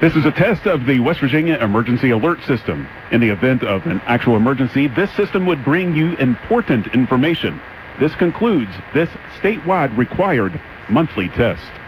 This is a test of the West Virginia Emergency Alert System. In the event of an actual emergency, this system would bring you important information. This concludes this statewide required monthly test.